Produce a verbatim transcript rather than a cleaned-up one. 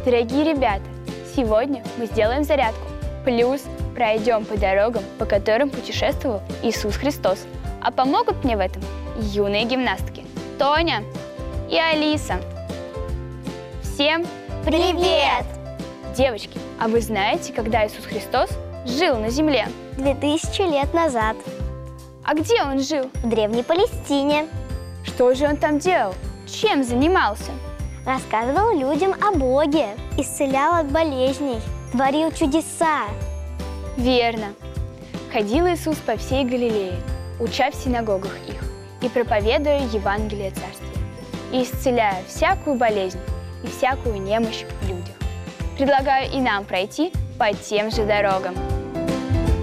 Дорогие ребята, сегодня мы сделаем зарядку, плюс пройдем по дорогам, по которым путешествовал Иисус Христос. А помогут мне в этом юные гимнастки Тоня и Алиса. Всем Привет! Девочки, а вы знаете, когда Иисус Христос жил на земле? Две тысячи лет назад А где он жил? в Древней Палестине Что же он там делал? Чем занимался? рассказывал людям о Боге, исцелял от болезней, творил чудеса. Верно. Ходил Иисус по всей Галилее, уча в синагогах их и проповедуя Евангелие Царствия, и исцеляя всякую болезнь и всякую немощь в людях. Предлагаю и нам пройти по тем же дорогам.